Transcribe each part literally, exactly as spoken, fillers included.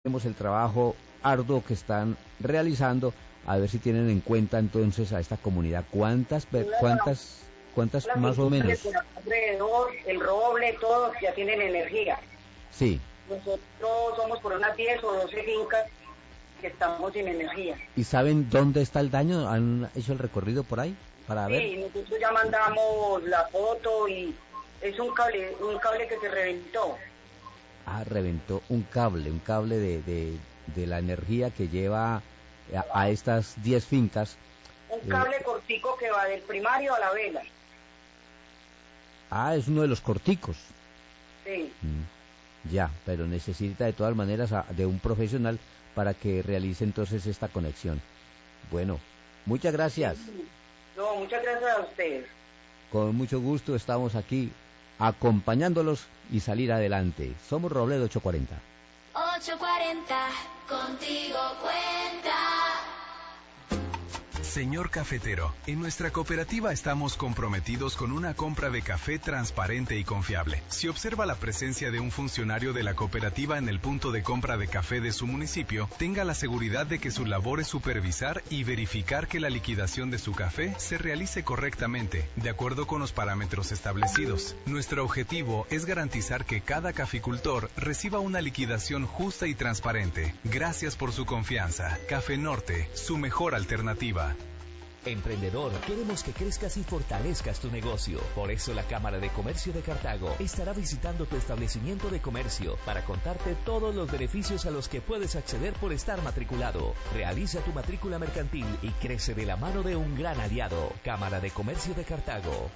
el trabajo arduo que están realizando, a ver si tienen en cuenta entonces a esta comunidad. ¿Cuántas, cuántas, cuántas más o menos? Alrededor, el roble, todos ya tienen energía. Sí. Nosotros somos por unas diez o doce fincas que estamos sin energía. ¿Y saben dónde está el daño? ¿Han hecho el recorrido por ahí para sí, ver? Sí, nosotros ya mandamos la foto y es un cable, un cable que se reventó. Ah, reventó un cable, un cable de, de, de la energía que lleva a, a estas diez fincas. Un cable eh, cortico que va del primario a la vela. Ah, es uno de los corticos. Sí. Mm, ya, pero necesita de todas maneras a, de un profesional para que realice entonces esta conexión. Bueno, muchas gracias. No, muchas gracias a ustedes. Con mucho gusto estamos aquí acompañándolos y salir adelante. Somos Robledo ocho cuarenta. ocho cuarenta, contigo cuenta. Señor cafetero, en nuestra cooperativa estamos comprometidos con una compra de café transparente y confiable. Si observa la presencia de un funcionario de la cooperativa en el punto de compra de café de su municipio, tenga la seguridad de que su labor es supervisar y verificar que la liquidación de su café se realice correctamente, de acuerdo con los parámetros establecidos. Nuestro objetivo es garantizar que cada caficultor reciba una liquidación justa y transparente. Gracias por su confianza. Café Norte, su mejor alternativa. Emprendedor, queremos que crezcas y fortalezcas tu negocio. Por eso la Cámara de Comercio de Cartago estará visitando tu establecimiento de comercio para contarte todos los beneficios a los que puedes acceder por estar matriculado. Realiza tu matrícula mercantil y crece de la mano de un gran aliado. Cámara de Comercio de Cartago.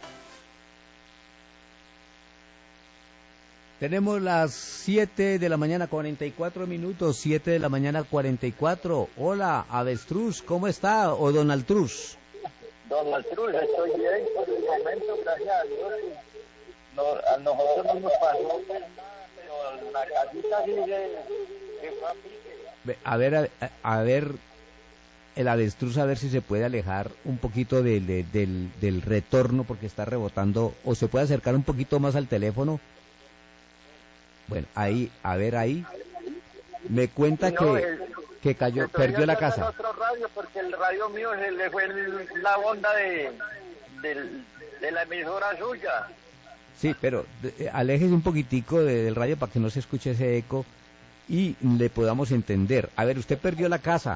Tenemos las siete de la mañana, cuarenta y cuatro minutos, siete de la mañana, cuarenta y cuatro. Hola, Avestruz, ¿cómo está? O Donald Truz. Donald Truz, estoy bien por el momento, gracias a Dios. No, a nosotros no nos pasó nada, pero la casita sigue, que fue a pique. A ver, a, a ver, el Avestruz, a ver si se puede alejar un poquito de, de, del, del retorno, porque está rebotando, o se puede acercar un poquito más al teléfono. Bueno, ahí, a ver ahí, me cuenta no, que, el, que cayó, perdió la casa. Otro radio porque el radio mío se le fue el, la onda de, de, de la emisora suya. Sí, pero de, aléjese un poquitico de, del radio para que no se escuche ese eco y le podamos entender. A ver, usted perdió la casa.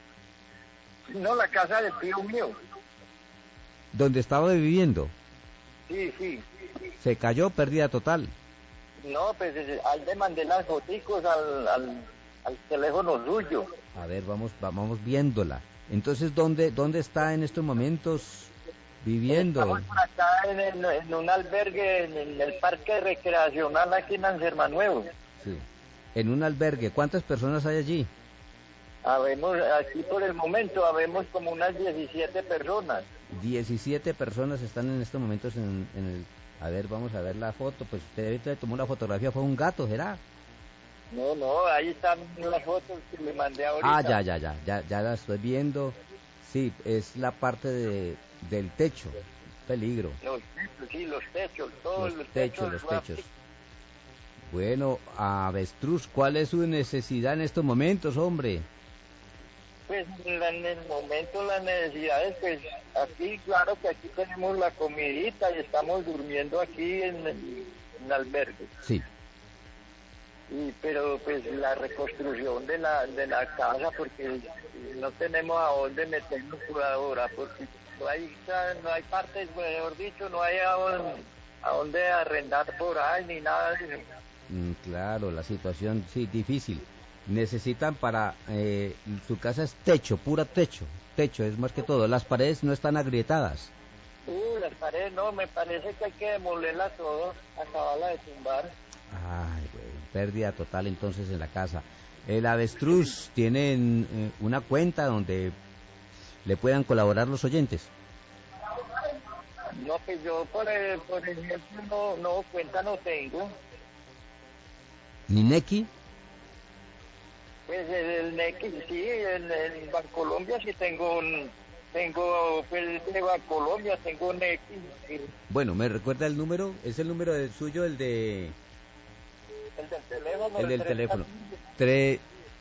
No, la casa del tío mío. ¿Dónde estaba viviendo? Sí, sí. Se cayó, pérdida total. No, pues ahí le mandé las foticos al, al, al teléfono suyo. A ver, vamos vamos viéndola. Entonces, ¿dónde dónde está en estos momentos viviendo? Estamos por acá en, el, en un albergue, en, en el parque recreacional aquí en Ansermanuevo. Sí, en un albergue. ¿Cuántas personas hay allí? Habemos, aquí por el momento, habemos como unas diecisiete personas. diecisiete personas están en estos momentos en, en el... A ver, vamos a ver la foto. Pues usted ahorita tomó la fotografía, fue un gato, ¿será? No, no, ahí están las fotos que le mandé ahorita. Ah, ya, ya, ya, ya, ya la estoy viendo. Sí, es la parte de, del techo. Peligro. Los techos, sí, los techos, todos los, los techos. techos. Los techos. Bueno, Avestruz, ¿cuál es su necesidad en estos momentos, hombre? Pues en el momento las necesidades, pues aquí, claro que aquí tenemos la comidita y estamos durmiendo aquí en el, en el albergue. Sí. Y, pero pues la reconstrucción de la de la casa, porque no tenemos a dónde meternos por ahora, porque no hay, no hay partes, mejor dicho, no hay a dónde, a dónde arrendar por ahí ni nada de eso. Mm, claro, la situación, sí, difícil. Necesitan para eh, su casa es techo, pura techo, techo es más que todo, las paredes no están agrietadas. Uh, las paredes no, me parece que hay que demolerlas todo, acabarla de tumbar. Ay, güey, pérdida total entonces en la casa. El Avestruz tiene eh, una cuenta donde le puedan colaborar los oyentes. No, pues yo por, el, por ejemplo no, no, cuenta no tengo. ¿Ni Nequi? Pues el, el Nequi, sí, en, en Bancolombia sí tengo un, tengo, pues de Bancolombia tengo Nequi. Sí. Bueno, ¿me recuerda el número? ¿Es el número del suyo, el de...? El del teléfono. El del teléfono. Tres,